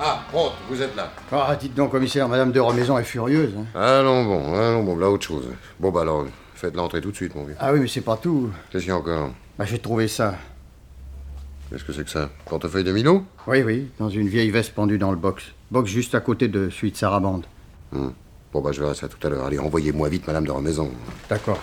Ah, Ronte, vous êtes là. Ah, dites donc, commissaire, madame de Remaison est furieuse. Hein. Allons bon, là, autre chose. Bon, bah alors, faites l'entrée tout de suite, mon vieux. Ah oui, mais c'est pas tout. Qu'est-ce qu'il y a encore? Bah, j'ai trouvé ça. Qu'est-ce que c'est que ça? Portefeuille de Milo? Oui, dans une vieille veste pendue dans le box. Box juste à côté de celui de Sarabande. Bon, bah, je verrai ça tout à l'heure. Allez, envoyez-moi vite madame de Remaison. D'accord.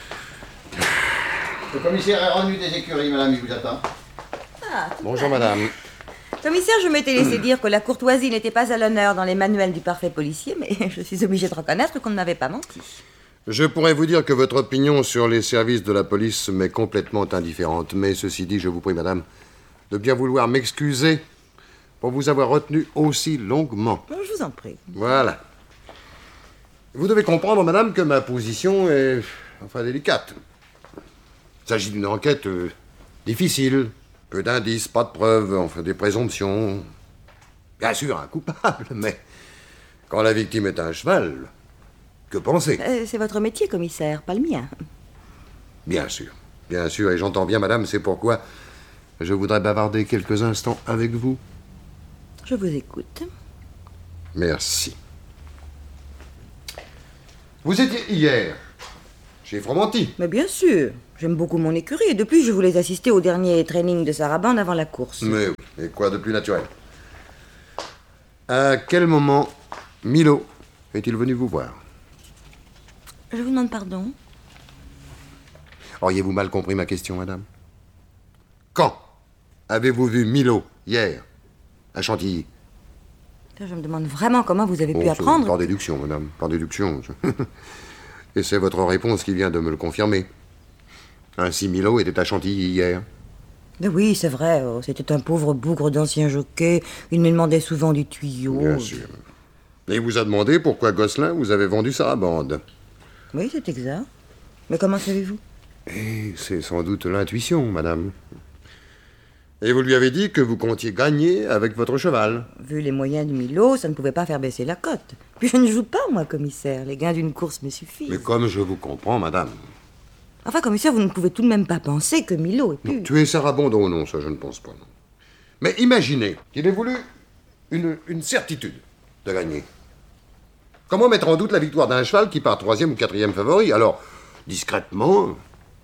Le commissaire est revenu des écuries, madame, il vous attend. Bonjour, madame. Commissaire, je m'étais laissé dire que la courtoisie n'était pas à l'honneur dans les manuels du parfait policier, mais je suis obligée de reconnaître qu'on ne m'avait pas menti. Je pourrais vous dire que votre opinion sur les services de la police m'est complètement indifférente. Mais ceci dit, je vous prie, madame, de bien vouloir m'excuser pour vous avoir retenu aussi longuement. Je vous en prie. Voilà. Vous devez comprendre, madame, que ma position est, délicate. Il s'agit d'une enquête difficile. Peu d'indices, pas de preuves, des présomptions. Bien sûr, un coupable, mais quand la victime est un cheval, que penser? C'est votre métier, commissaire, pas le mien. Bien sûr, et j'entends bien, madame, c'est pourquoi je voudrais bavarder quelques instants avec vous. Je vous écoute. Merci. Vous étiez hier chez Fromanti. Mais bien sûr, j'aime beaucoup mon écurie et depuis je voulais assister au dernier training de Sarabande avant la course. Mais oui, et quoi de plus naturel? À quel moment Milo est-il venu vous voir? Je vous demande pardon. Auriez-vous mal compris ma question, madame? Quand avez-vous vu Milo hier à Chantilly? Je me demande vraiment comment vous avez pu c'est apprendre. Par déduction, madame, par déduction. Et c'est votre réponse qui vient de me le confirmer. Ainsi, Milo était à Chantilly hier. Mais oui, c'est vrai, c'était un pauvre bougre d'ancien jockey. Il me demandait souvent du tuyau. Bien sûr. Et il vous a demandé pourquoi Gosselin vous avait vendu Sarabande. Oui, c'est exact. Mais comment savez-vous? Et c'est sans doute l'intuition, madame. Et vous lui avez dit que vous comptiez gagner avec votre cheval. Vu les moyens de Milo, ça ne pouvait pas faire baisser la cote. Puis je ne joue pas, moi, commissaire. Les gains d'une course me suffisent. Mais comme je vous comprends, madame. Enfin, commissaire, vous ne pouvez tout de même pas penser que Milo ait pu... Non, tuer Sarabande, oh non, ça je ne pense pas, non. Mais imaginez qu'il ait voulu une certitude de gagner. Comment mettre en doute la victoire d'un cheval qui part 3e ou 4e favori? Alors, discrètement,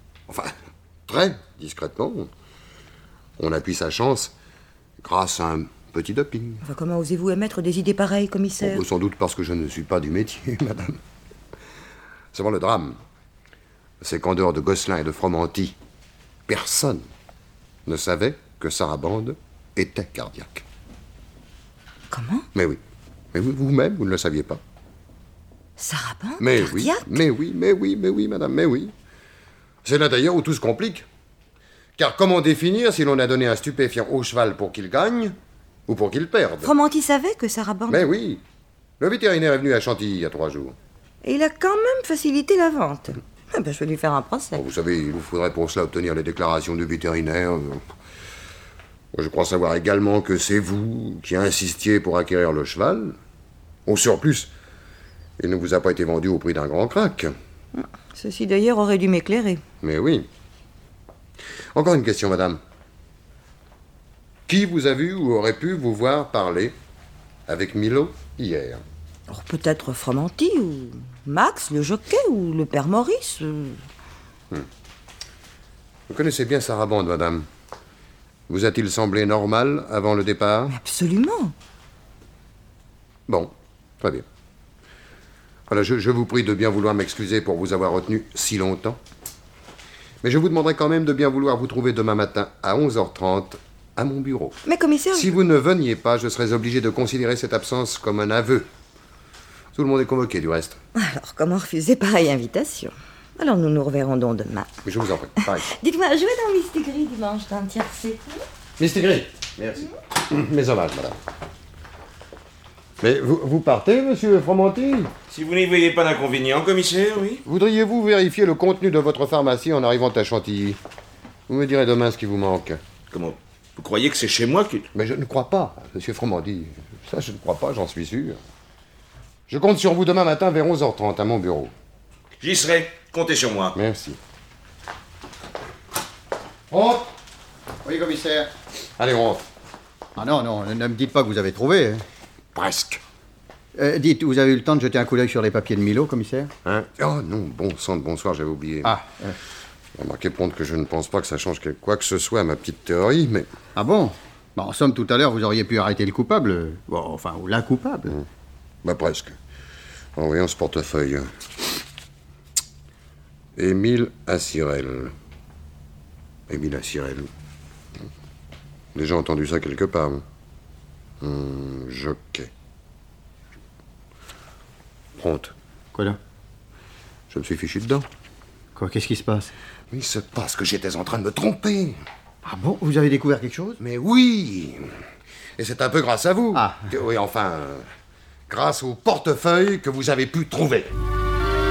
très discrètement, on appuie sa chance grâce à un petit doping. Enfin, comment osez-vous émettre des idées pareilles, commissaire? Sans doute parce que je ne suis pas du métier, madame. Seulement le drame, c'est qu'en dehors de Gosselin et de Fromanti, personne ne savait que Sarabande était cardiaque. Comment? Mais oui, vous-même, vous ne le saviez pas. Sarabande? Mais cardiaque? oui, madame, mais oui. C'est là d'ailleurs où tout se complique. Car comment définir si l'on a donné un stupéfiant au cheval pour qu'il gagne ou pour qu'il perde? Fromanti savait que Sarabande... Mais oui. Le vétérinaire est venu à Chantilly il y a 3 jours. Et il a quand même facilité la vente. Je vais lui faire un procès. Bon, vous savez, il vous faudrait pour cela obtenir les déclarations du vétérinaire. Je crois savoir également que c'est vous qui insistiez pour acquérir le cheval. Au surplus, il ne vous a pas été vendu au prix d'un grand crack. Ceci d'ailleurs aurait dû m'éclairer. Mais oui. Encore une question, madame. Qui vous a vu ou aurait pu vous voir parler avec Milo hier? Alors peut-être Fromanti, ou Max, le jockey, ou le père Maurice. Vous connaissez bien Sarabande, madame. Vous a-t-il semblé normal avant le départ? Absolument. Bon, très bien. Voilà, je vous prie de bien vouloir m'excuser pour vous avoir retenu si longtemps. Mais je vous demanderai quand même de bien vouloir vous trouver demain matin à 11h30 à mon bureau. Mais commissaire... Si vous ne veniez pas, je serais obligé de considérer cette absence comme un aveu. Tout le monde est convoqué, du reste. Alors, comment refuser pareille invitation? Alors, nous nous reverrons donc demain. Je vous en prie, pareil. Dites-moi, jouez dans Mistigris dimanche d'un tiercé. Mistigris. Merci. Mes hommages, madame. Mais vous partez, monsieur Fromanti? Si vous n'y voyez pas d'inconvénient, commissaire, oui. Voudriez-vous vérifier le contenu de votre pharmacie en arrivant à Chantilly? Vous me direz demain ce qui vous manque. Comment? Vous croyez que c'est chez moi que... Mais je ne crois pas, monsieur Fromanti. Ça, je ne crois pas, j'en suis sûr. Je compte sur vous demain matin vers 11h30 à mon bureau. J'y serai. Comptez sur moi. Merci. Rentre. Oui, commissaire. Allez, on rentre. Ah non, non, ne me dites pas que vous avez trouvé. Hein. Presque. Dites, vous avez eu le temps de jeter un coup d'œil sur les papiers de Milo, commissaire? Hein? Oh non, bon sang de bonsoir, j'avais oublié. Ah, Remarquez prompt que je ne pense pas que ça change quoi que ce soit à ma petite théorie, mais... ah bon? Bon, en somme, tout à l'heure, vous auriez pu arrêter le coupable. Bon, enfin, ou la coupable. Bah presque. En voyant ce portefeuille. Émile Assirel. Émile Assirel. Déjà entendu ça quelque part. Jockey. Pronte. Quoi là? Je me suis fichu dedans. Quoi, qu'est-ce qui se passe? Il se passe que j'étais en train de me tromper. Ah bon? Vous avez découvert quelque chose? Mais oui. Et c'est un peu grâce à vous. Ah. Oui, enfin, grâce au portefeuille que vous avez pu trouver.